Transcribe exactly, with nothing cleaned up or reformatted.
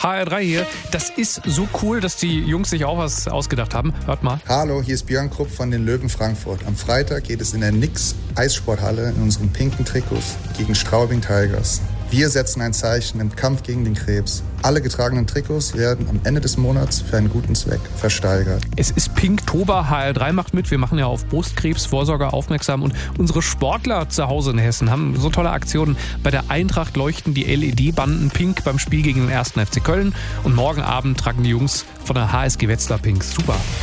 H R drei hier. Das ist so cool, dass die Jungs sich auch was ausgedacht haben. Hört mal. Hallo, hier ist Björn Krupp von den Löwen Frankfurt. Am Freitag geht es in der Nix Eissporthalle in unseren pinken Trikots gegen Straubing Tigers. Wir setzen ein Zeichen im Kampf gegen den Krebs. Alle getragenen Trikots werden am Ende des Monats für einen guten Zweck versteigert. Es ist Pinktober, H R drei macht mit. Wir machen ja auf Brustkrebsvorsorge aufmerksam. Und unsere Sportler zu Hause in Hessen haben so tolle Aktionen. Bei der Eintracht leuchten die L E D-Banden pink beim Spiel gegen den ersten F C Köln. Und morgen Abend tragen die Jungs von der H S G Wetzlar pink. Super.